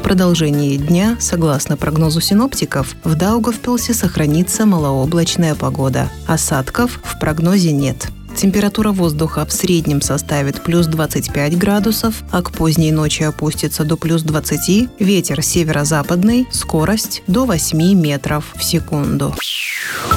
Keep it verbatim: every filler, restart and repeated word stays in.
продолжении дня, согласно прогнозу синоптиков, в Даугавпилсе сохранится малооблачная погода. Осадков в прогнозе нет. Температура воздуха в среднем составит плюс двадцать пять градусов, а к поздней ночи опустится до плюс двадцати. Ветер северо-западный, скорость до восьми метров в секунду.